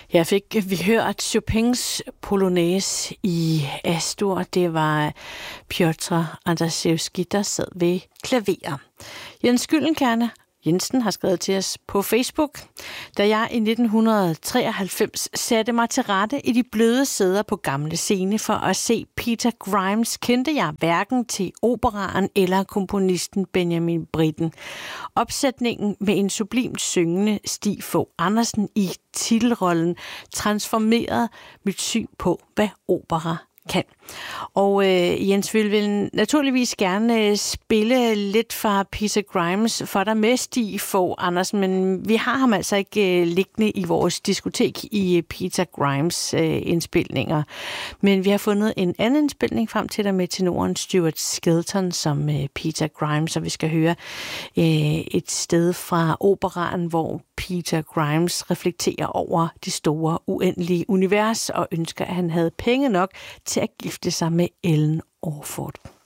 Jeg fik hørt Chopins Polonaise i Astor. Det var Piotr Andrzejewski, der sad ved klaver. Jens Gyldenkerne Jensen har skrevet til os på Facebook: Da jeg i 1993 satte mig til rette i de bløde sæder på Gamle Scene for at se Peter Grimes, kendte jeg hverken til operaen eller komponisten Benjamin Britten. Opsætningen med en sublimt syngende Stig Fogh Andersen i titelrollen transformerede mit syn på, hvad opera kan. Og Jens vil naturligvis gerne spille lidt fra Peter Grimes for dig med Stig Fogh Andersen, men vi har ham altså ikke liggende i vores diskotek i Peter Grimes indspilninger. Men vi har fundet en anden indspilning frem til dig med tenoren Stuart Skelton som Peter Grimes, og vi skal høre et sted fra operaen, hvor Peter Grimes reflekterer over det store, uendelige univers og ønsker, at han havde penge nok til at gifte sig med Ellen Orford.